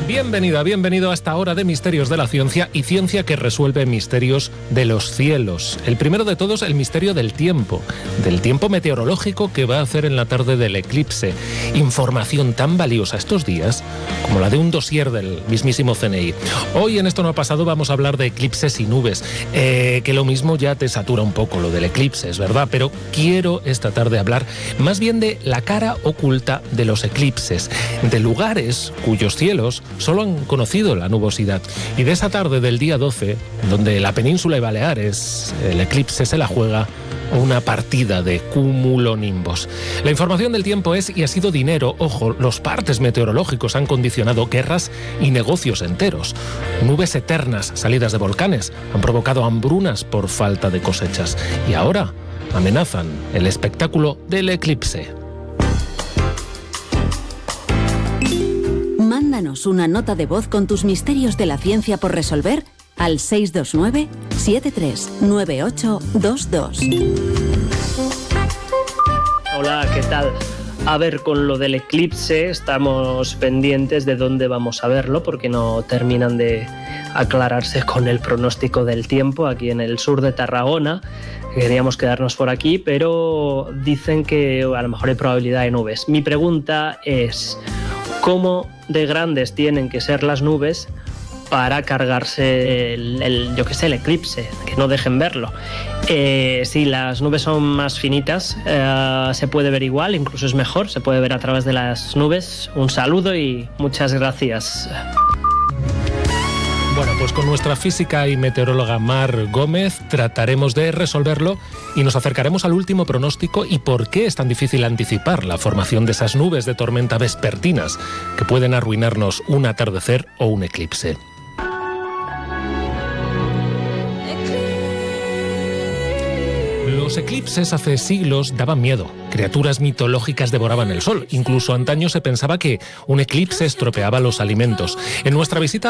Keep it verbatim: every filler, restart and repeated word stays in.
Bienvenida, bienvenido a esta hora de Misterios de la Ciencia y ciencia que resuelve misterios de los cielos. El primero de todos, el misterio del tiempo, del tiempo meteorológico que va a hacer en la tarde del eclipse. Información tan valiosa estos días como la de un dossier del mismísimo C N I. Hoy en Esto No Ha Pasado vamos a hablar de eclipses y nubes, eh, que lo mismo ya te satura un poco lo del eclipse, es verdad, pero quiero esta tarde hablar más bien de la cara oculta de los eclipses, de lugares cuyos cielos solo han conocido la nubosidad. Y de esa tarde del día doce, donde la península de Baleares, el eclipse se la juega una partida de cumulonimbos. La información del tiempo es y ha sido dinero. Ojo, los partes meteorológicos han condicionado guerras y negocios enteros. Nubes eternas salidas de volcanes han provocado hambrunas por falta de cosechas. Y ahora amenazan el espectáculo del eclipse. Mándanos una nota de voz con tus misterios de la ciencia por resolver al seis dos nueve, siete tres nueve ocho dos dos. Hola, ¿qué tal? A ver, con lo del eclipse estamos pendientes de dónde vamos a verlo porque no terminan de aclararse con el pronóstico del tiempo aquí en el sur de Tarragona. Queríamos quedarnos por aquí, pero dicen que a lo mejor hay probabilidad de nubes. Mi pregunta es: ¿cómo de grandes tienen que ser las nubes para cargarse el, el, yo qué sé, el eclipse, que no dejen verlo? Eh, si las nubes son más finitas, eh, se puede ver igual, incluso es mejor, se puede ver a través de las nubes. Un saludo y muchas gracias. Bueno, pues con nuestra física y meteoróloga Mar Gómez trataremos de resolverlo y nos acercaremos al último pronóstico y por qué es tan difícil anticipar la formación de esas nubes de tormenta vespertinas que pueden arruinarnos un atardecer o un eclipse. Los eclipses hace siglos daban miedo. Criaturas mitológicas devoraban el sol. Incluso antaño se pensaba que un eclipse estropeaba los alimentos. En nuestra visita